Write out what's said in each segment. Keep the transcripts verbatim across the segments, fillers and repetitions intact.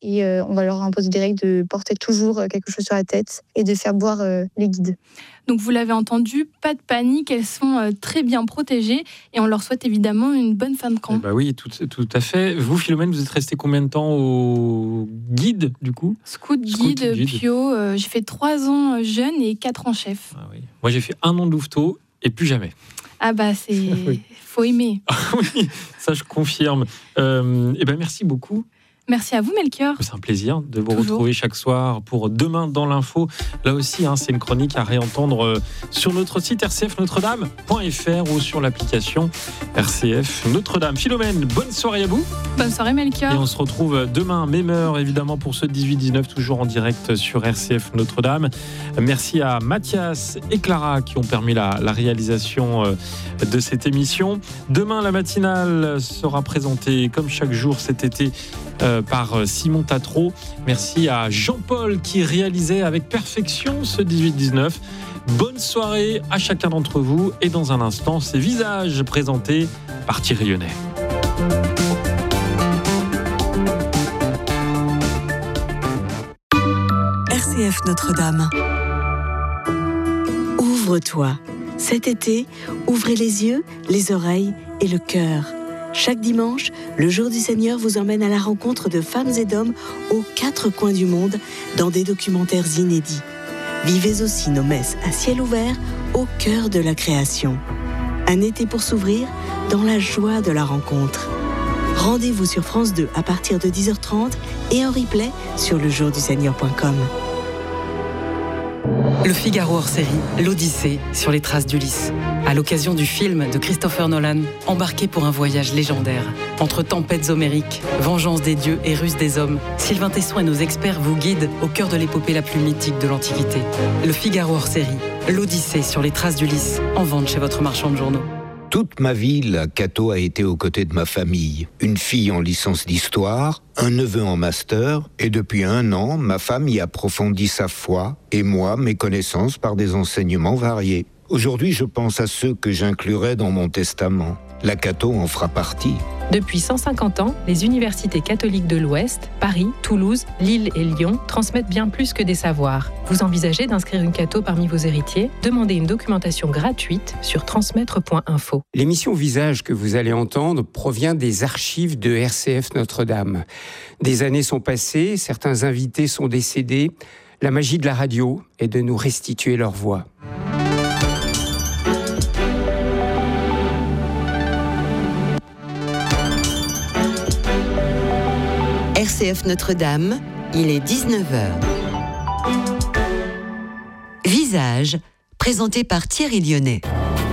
et euh, on va leur imposer des règles de porter toujours quelque chose sur la tête et de faire boire euh, les guides. Donc vous l'avez entendu, pas de panique, elles sont euh, très bien protégées et on leur souhaite évidemment une bonne fin de camp. Eh bah oui, tout, tout à fait. Vous, Philomène, vous êtes resté combien de temps au guide, du coup ? Scout, guide, Scout, guide. Pio, euh, j'ai fait trois ans jeune et quatre ans chef. Ah oui. Moi, j'ai fait un an de louveteau et plus jamais. Ah bah, c'est... oui. Faut aimer. Oui, ça je confirme. Euh, eh ben, merci beaucoup. Merci à vous, Melchior. C'est un plaisir de vous Toujours. retrouver chaque soir pour Demain dans l'info. Là aussi, hein, c'est une chronique à réentendre sur notre site r c f notre dame point f r ou sur l'application R C F Notre-Dame. Philomène, bonne soirée à vous. Bonne soirée, Melchior. Et on se retrouve demain, même heure, évidemment, pour ce dix-huit dix-neuf, toujours en direct sur R C F Notre-Dame. Merci à Mathias et Clara qui ont permis la, la réalisation de cette émission. Demain, la matinale sera présentée, comme chaque jour cet été, Euh, par Simon Tatro. Merci à Jean-Paul qui réalisait avec perfection ce dix-huit dix-neuf. Bonne soirée à chacun d'entre vous et dans un instant, ces visages présentés par Thierry Lyonnais. R C F Notre-Dame. Ouvre-toi. Cet été, ouvrez les yeux, les oreilles et le cœur. Chaque dimanche, le Jour du Seigneur vous emmène à la rencontre de femmes et d'hommes aux quatre coins du monde dans des documentaires inédits. Vivez aussi nos messes à ciel ouvert au cœur de la création. Un été pour s'ouvrir dans la joie de la rencontre. Rendez-vous sur France deux à partir de dix heures trente et en replay sur le jour du seigneur point com. Le Figaro hors série, l'Odyssée sur les traces d'Ulysse. À l'occasion du film de Christopher Nolan, embarqué pour un voyage légendaire. Entre tempêtes homériques, vengeance des dieux et ruse des hommes, Sylvain Tesson et nos experts vous guident au cœur de l'épopée la plus mythique de l'Antiquité. Le Figaro hors série, l'Odyssée sur les traces d'Ulysse, en vente chez votre marchand de journaux. Toute ma vie, la Cato a été aux côtés de ma famille. Une fille en licence d'histoire, un neveu en master, et depuis un an, ma femme y approfondit sa foi, et moi, mes connaissances par des enseignements variés. Aujourd'hui, je pense à ceux que j'inclurai dans mon testament. La Cato en fera partie. Depuis cent cinquante ans, les universités catholiques de l'Ouest, Paris, Toulouse, Lille et Lyon transmettent bien plus que des savoirs. Vous envisagez d'inscrire une Cato parmi vos héritiers ? Demandez une documentation gratuite sur transmettre point info. L'émission Visage que vous allez entendre provient des archives de R C F Notre-Dame. Des années sont passées, certains invités sont décédés. La magie de la radio est de nous restituer leur voix. R C F Notre-Dame, il est dix-neuf heures. Visage, présenté par Thierry Lyonnais.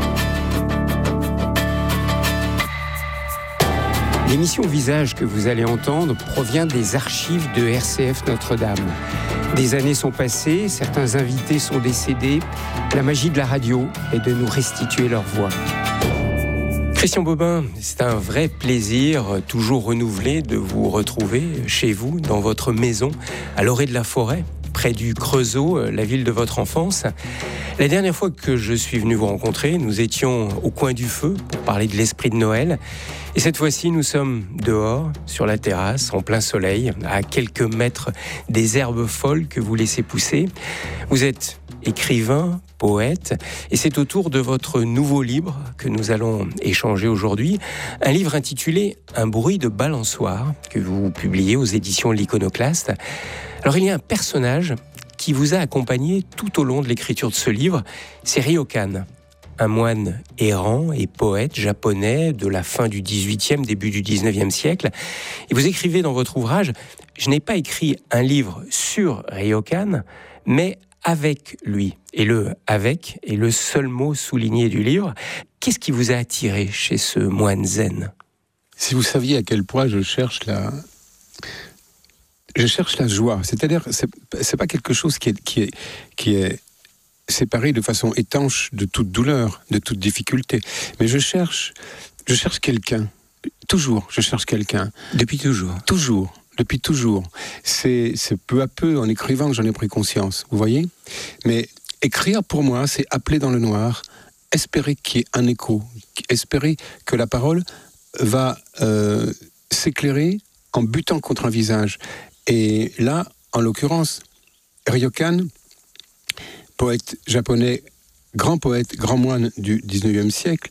L'émission Visage que vous allez entendre provient des archives de R C F Notre-Dame. Des années sont passées, certains invités sont décédés. La magie de la radio est de nous restituer leur voix. Christian Bobin, c'est un vrai plaisir, toujours renouvelé, de vous retrouver chez vous, dans votre maison, à l'orée de la forêt, près du Creusot, la ville de votre enfance. La dernière fois que je suis venu vous rencontrer, nous étions au coin du feu pour parler de l'esprit de Noël. Et cette fois-ci, nous sommes dehors, sur la terrasse, en plein soleil, à quelques mètres des herbes folles que vous laissez pousser. Vous êtes écrivain, poète, et c'est autour de votre nouveau livre que nous allons échanger aujourd'hui, un livre intitulé « Un bruit de balançoire » que vous publiez aux éditions L'Iconoclaste. Alors il y a un personnage qui vous a accompagné tout au long de l'écriture de ce livre, c'est Ryokan, un moine errant et poète japonais de la fin du dix-huitième, début du dix-neuvième siècle. Et vous écrivez dans votre ouvrage « Je n'ai pas écrit un livre sur Ryokan, mais avec lui ». Et le « avec » est le seul mot souligné du livre. Qu'est-ce qui vous a attiré chez ce moine zen ? Si vous saviez à quel point je cherche la... Je cherche la joie. C'est-à-dire, c'est, c'est pas quelque chose qui est, qui est, qui est séparé de façon étanche de toute douleur, de toute difficulté. Mais je cherche, je cherche quelqu'un. Toujours, je cherche quelqu'un. Depuis toujours. Toujours. Depuis toujours. C'est, c'est peu à peu, en écrivant, que j'en ai pris conscience. Vous voyez ? Mais écrire, pour moi, c'est appeler dans le noir, espérer qu'il y ait un écho, espérer que la parole va euh, s'éclairer en butant contre un visage. Et là, en l'occurrence, Ryokan, poète japonais, grand poète, grand moine du dix-neuvième siècle,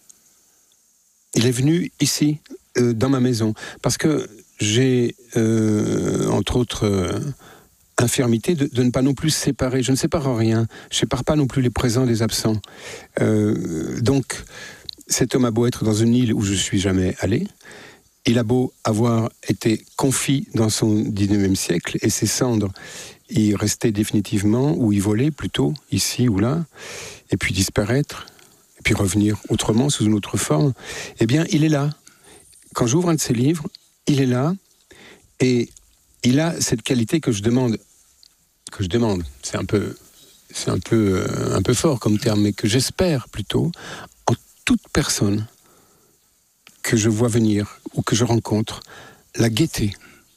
il est venu ici, euh, dans ma maison, parce que j'ai, euh, entre autres, euh, infirmité de, de ne pas non plus séparer. Je ne sépare rien. Je ne sépare pas non plus les présents des absents. Euh, donc, cet homme a beau être dans une île où je ne suis jamais allé, il a beau avoir été confit dans son dix-neuvième siècle, et ses cendres y restaient définitivement, ou y volaient plutôt, ici ou là, et puis disparaître, et puis revenir autrement, sous une autre forme, eh bien, il est là. Quand j'ouvre un de ses livres, il est là, et il a cette qualité que je demande, que je demande, c'est un peu, c'est un peu, euh, un peu fort comme terme, mais que j'espère plutôt, en toute personne que je vois venir, ou que je rencontre, la gaieté.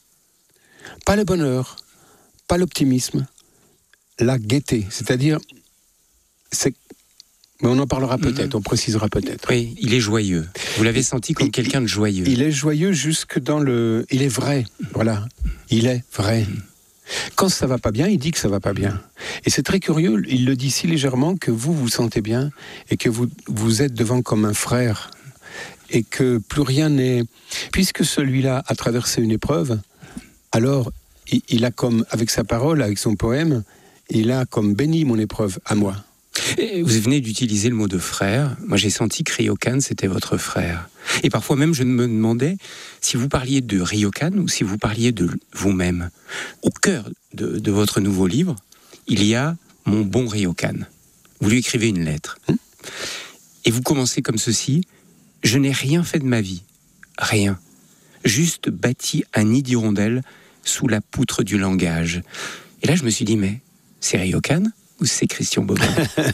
Pas le bonheur, pas l'optimisme, la gaieté. C'est-à-dire, c'est... mais on en parlera peut-être, mmh. on précisera peut-être. Oui, il est joyeux. Vous l'avez senti comme il, quelqu'un de joyeux. Il est joyeux jusque dans le... Il est vrai, voilà. Il est vrai. Quand ça va pas bien, il dit que ça va pas bien. Et c'est très curieux, il le dit si légèrement que vous vous sentez bien et que vous, vous êtes devant comme un frère et que plus rien n'est... Puisque celui-là a traversé une épreuve, alors il, il a comme, avec sa parole, avec son poème, il a comme béni mon épreuve à moi. Et vous venez d'utiliser le mot de frère. Moi, j'ai senti que Ryokan, c'était votre frère. Et parfois même, je me demandais si vous parliez de Ryokan ou si vous parliez de vous-même. Au cœur de, de votre nouveau livre, il y a « Mon bon Ryokan ». Vous lui écrivez une lettre. Hum et vous commencez comme ceci. « Je n'ai rien fait de ma vie. Rien. Juste bâti un nid d'hirondelles sous la poutre du langage. » Et là, je me suis dit, mais c'est Ryokan ? Ou c'est Christian Bobin?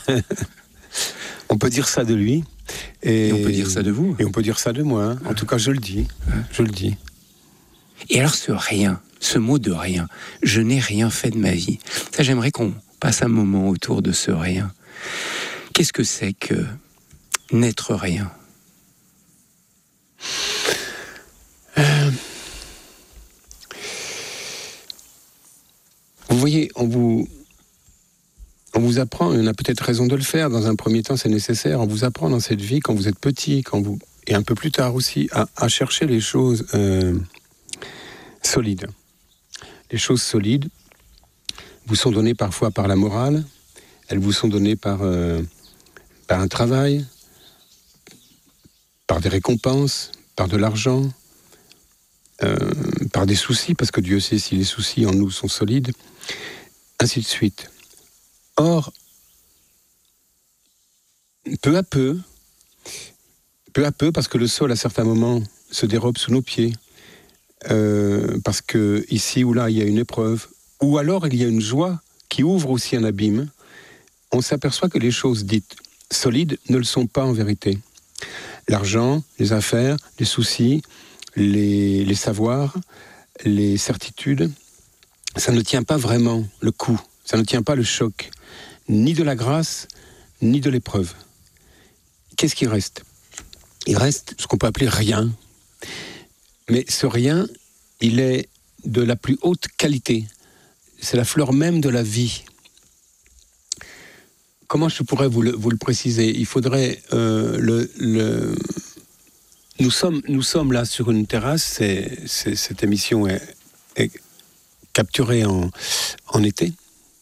On peut dire ça de lui. Et, et on peut dire ça de vous. Et on peut dire ça de moi. Hein. En tout cas, je le dis. Hein. Je le dis. Et alors, ce rien, ce mot de rien, je n'ai rien fait de ma vie. Ça, j'aimerais qu'on passe un moment autour de ce rien. Qu'est-ce que c'est que n'être rien? euh... Vous voyez, on vous... On vous apprend, et on a peut-être raison de le faire, dans un premier temps c'est nécessaire, on vous apprend dans cette vie, quand vous êtes petit, quand vous, et un peu plus tard aussi, à, à chercher les choses euh, solides. Les choses solides vous sont données parfois par la morale, elles vous sont données par, euh, par un travail, par des récompenses, par de l'argent, euh, par des soucis, parce que Dieu sait si les soucis en nous sont solides, ainsi de suite. Or, peu à peu, peu à peu, parce que le sol à certains moments se dérobe sous nos pieds, euh, parce que ici ou là il y a une épreuve, ou alors il y a une joie qui ouvre aussi un abîme, on s'aperçoit que les choses dites solides ne le sont pas en vérité. L'argent, les affaires, les soucis, les, les savoirs, les certitudes, ça ne tient pas vraiment le coup, ça ne tient pas le choc. Ni de la grâce, ni de l'épreuve. Qu'est-ce qui reste? Il reste ce qu'on peut appeler rien. Mais ce rien, il est de la plus haute qualité. C'est la fleur même de la vie. Comment je pourrais vous le, vous le préciser? Il faudrait euh, le... le... Nous sommes, nous sommes là sur une terrasse, c'est, c'est, cette émission est, est capturée en, en été.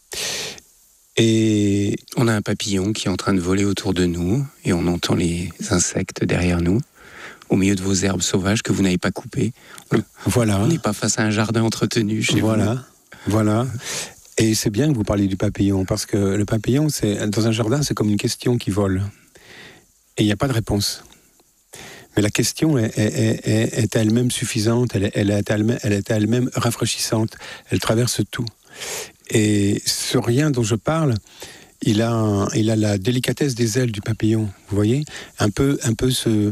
Et on a un papillon qui est en train de voler autour de nous et on entend les insectes derrière nous, au milieu de vos herbes sauvages que vous n'avez pas coupées. Voilà. On n'est pas face à un jardin entretenu chez voilà. vous. Voilà. Et c'est bien que vous parliez du papillon, parce que le papillon, c'est, dans un jardin, c'est comme une question qui vole. Et il n'y a pas de réponse. Mais la question est, est, est, est elle-même suffisante, elle, elle, est elle-même, elle est elle-même rafraîchissante, elle traverse tout. Et ce rien dont je parle, il a, il a la délicatesse des ailes du papillon, vous voyez, un peu, un peu ce,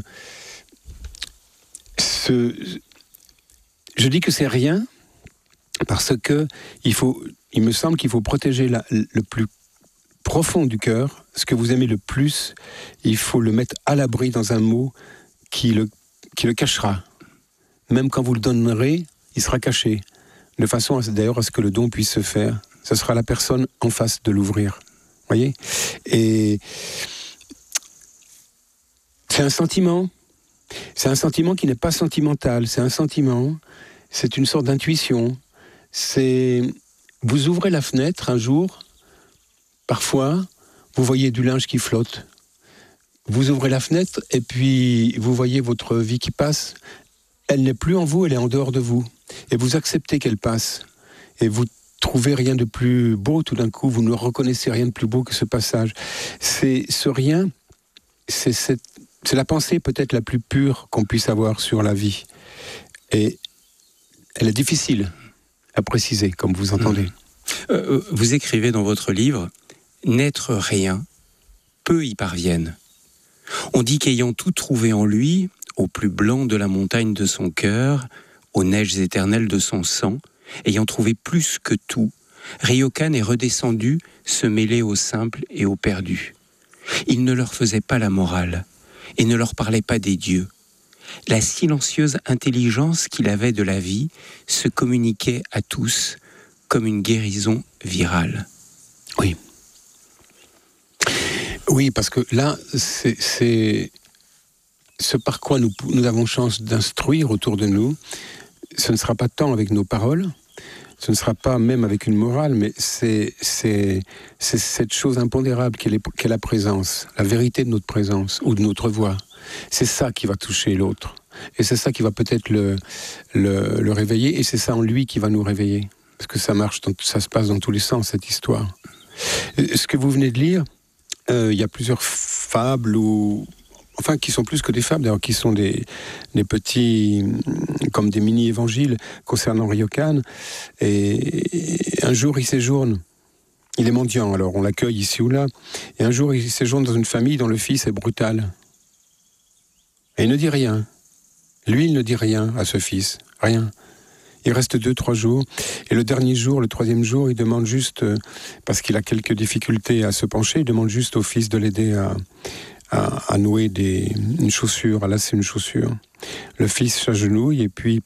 ce... Je dis que c'est rien, parce que il faut, il me semble qu'il faut protéger la, le plus profond du cœur, ce que vous aimez le plus, il faut le mettre à l'abri dans un mot qui le, qui le cachera. Même quand vous le donnerez, il sera caché. de façon à, d'ailleurs à ce que le don puisse se faire. Ce sera la personne en face de l'ouvrir. Voyez ? Et c'est un sentiment. C'est un sentiment qui n'est pas sentimental. C'est un sentiment. C'est une sorte d'intuition. C'est... Vous ouvrez la fenêtre un jour, parfois, vous voyez du linge qui flotte. Vous ouvrez la fenêtre et puis vous voyez votre vie qui passe. Elle n'est plus en vous, elle est en dehors de vous. Et vous acceptez qu'elle passe. Et vous trouvez rien de plus beau tout d'un coup. Vous ne reconnaissez rien de plus beau que ce passage. C'est ce rien, c'est, cette, c'est la pensée peut-être la plus pure qu'on puisse avoir sur la vie. Et elle est difficile à préciser, comme vous entendez. Mmh. Euh, vous écrivez dans votre livre « N'être rien, peu y parviennent ». On dit qu'ayant tout trouvé en lui, au plus blanc de la montagne de son cœur, aux neiges éternelles de son sang, ayant trouvé plus que tout, Ryokan est redescendu se mêler au simple et au perdu. Il ne leur faisait pas la morale et ne leur parlait pas des dieux. La silencieuse intelligence qu'il avait de la vie se communiquait à tous comme une guérison virale. Oui. Oui, parce que là, c'est, c'est ce par quoi nous, nous avons chance d'instruire autour de nous. Ce ne sera pas tant avec nos paroles, ce ne sera pas même avec une morale, mais c'est, c'est, c'est cette chose impondérable qu'est, les, qu'est la présence, la vérité de notre présence ou de notre voix. C'est ça qui va toucher l'autre. Et c'est ça qui va peut-être le, le, le réveiller, et c'est ça en lui qui va nous réveiller. Parce que ça marche, dans, ça se passe dans tous les sens, cette histoire. Ce que vous venez de lire, euh, il y a plusieurs fables, ou, enfin qui sont plus que des fables, d'ailleurs, qui sont des, des petits, comme des mini-évangiles concernant Ryokan. Et, et un jour, il séjourne. Il est mendiant, alors on l'accueille ici ou là. Et un jour, il séjourne dans une famille dont le fils est brutal. Et il ne dit rien. Lui, il ne dit rien à ce fils. Rien. Il reste deux, trois jours. Et le dernier jour, le troisième jour, il demande juste, euh, parce qu'il a quelques difficultés à se pencher, il demande juste au fils de l'aider à, à, à nouer des, une chaussure, à lasser une chaussure. Le fils s'agenouille et puis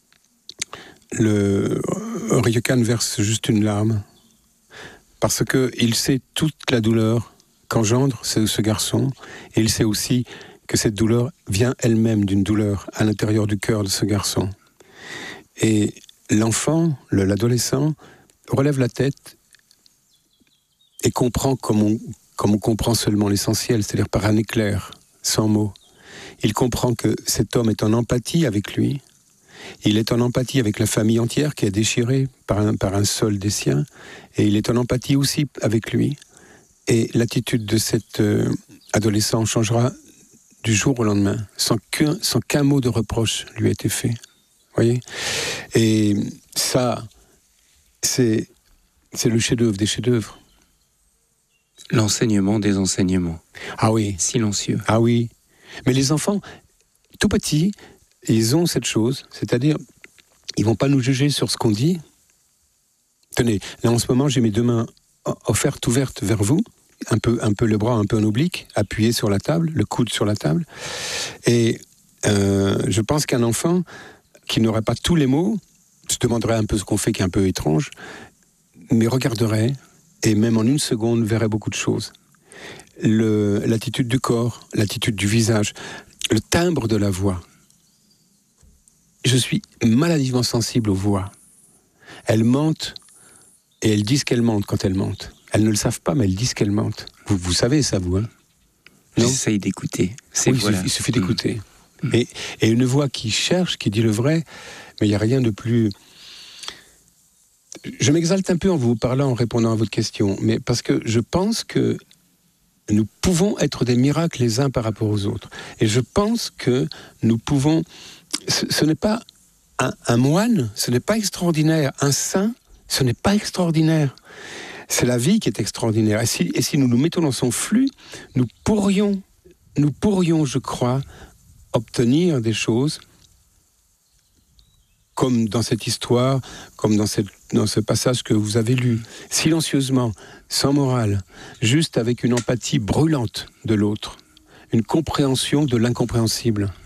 le Ryokan verse juste une larme. Parce qu'il sait toute la douleur qu'engendre ce, ce garçon. Et il sait aussi que cette douleur vient elle-même d'une douleur à l'intérieur du cœur de ce garçon. Et l'enfant, le, l'adolescent, relève la tête et comprend comme on, comme on comprend seulement l'essentiel, c'est-à-dire par un éclair, sans mots. Il comprend que cet homme est en empathie avec lui, il est en empathie avec la famille entière qui est déchirée par un, par un seul des siens, et il est en empathie aussi avec lui. Et l'attitude de cet euh, adolescent changera du jour au lendemain, sans qu'un, sans qu'un mot de reproche lui ait été fait. Voyez ? Et ça, c'est, c'est le chef-d'œuvre des chefs-d'œuvre. L'enseignement des enseignements. Ah oui. Silencieux. Ah oui. Mais les enfants, tout petits, ils ont cette chose, c'est-à-dire, ils vont pas nous juger sur ce qu'on dit. Tenez, là en ce moment, j'ai mes deux mains offertes, ouvertes vers vous, un peu, un peu le bras un peu en oblique, appuyé sur la table, le coude sur la table. Et euh, je pense qu'un enfant qui n'aurait pas tous les mots, se demanderait un peu ce qu'on fait qui est un peu étrange, mais regarderait, et même en une seconde, verrait beaucoup de choses. Le, l'attitude du corps, l'attitude du visage, le timbre de la voix. Je suis maladivement sensible aux voix. Elles mentent, et elles disent qu'elles mentent quand elles mentent. Elles ne le savent pas, mais elles disent qu'elles mentent. Vous, vous savez ça, vous, hein ? J'essaye d'écouter. C'est oui, voilà. il suffit d'écouter. Mmh. Et, et une voix qui cherche, qui dit le vrai, mais il n'y a rien de plus... Je m'exalte un peu en vous parlant, en répondant à votre question, mais parce que je pense que nous pouvons être des miracles les uns par rapport aux autres. Et je pense que nous pouvons... Ce, ce n'est pas un, un moine, ce n'est pas extraordinaire. Un saint, ce n'est pas extraordinaire. C'est la vie qui est extraordinaire. Et si, et si nous nous mettons dans son flux, nous pourrions, nous pourrions, je crois, obtenir des choses comme dans cette histoire, comme dans, cette, dans ce passage que vous avez lu, silencieusement, sans morale, juste avec une empathie brûlante de l'autre, une compréhension de l'incompréhensible.